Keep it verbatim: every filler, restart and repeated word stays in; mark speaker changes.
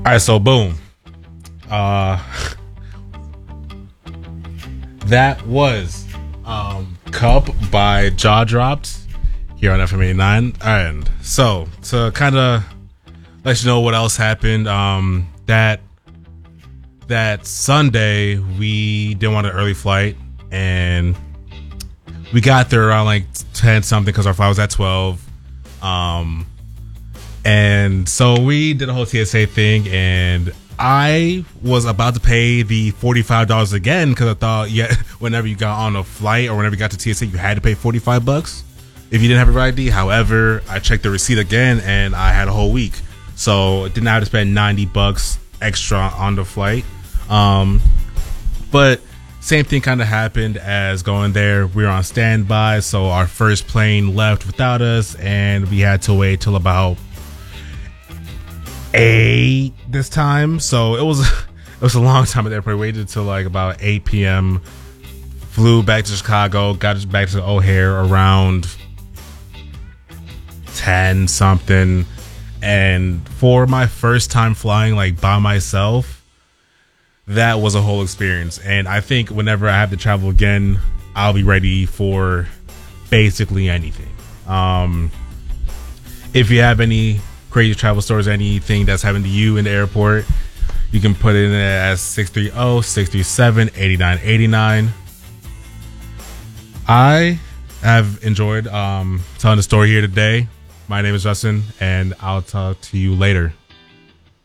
Speaker 1: All right, so boom. Uh, that was um, Cup by Jaw Dropped here on F M eighty-nine. And so to kind of let you know what else happened, um, that that Sunday we didn't want an early flight, and we got there around like ten something because our flight was at twelve. Um, and so we did a whole T S A thing, and I was about to pay the forty-five dollars again because I thought, yeah, whenever you got on a flight or whenever you got to T S A, you had to pay forty-five bucks if you didn't have your I D. However, I checked the receipt again, and I had a whole week, so I didn't have to spend ninety bucks extra on the flight. Um, but same thing kind of happened as going there. We were on standby, so our first plane left without us, and we had to wait till about eight this time. So it was it was a long time at the airport. We waited till like about eight p.m. Flew back to Chicago, got back to O'Hare around ten something. And for my first time flying like by myself, that was a whole experience. And I think whenever I have to travel again, I'll be ready for basically anything. Um, if you have any crazy travel stories, anything that's happened to you in the airport, you can put it in as six three zero, six three seven, eight nine eight nine. I have enjoyed um, telling the story here today. My name is Justin, and I'll talk to you later.